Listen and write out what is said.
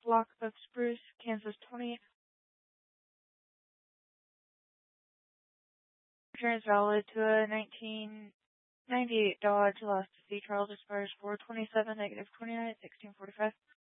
block of spruce, Kansas 20. Return is valid to a 1998 Dodge. Last to see Charles expires 4/27, -29, 1645.